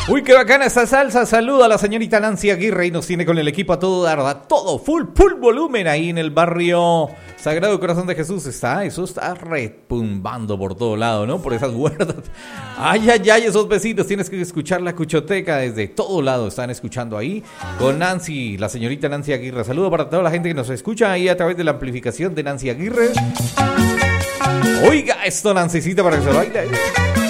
Uy, qué bacana esta salsa. Saluda a la señorita Nancy Aguirre y nos tiene con el equipo a todo dar, a todo full volumen ahí en el barrio Sagrado Corazón de Jesús. Eso está retumbando por todo lado, ¿no? Por esas huertas. Ay, esos vecinos. Tienes que escuchar la cuchoteca desde todo lado. Están escuchando ahí con Nancy, la señorita Nancy Aguirre. Saludo para toda la gente que nos escucha ahí a través de la amplificación de Nancy Aguirre. Oiga esto, Nancycita, para que se baile.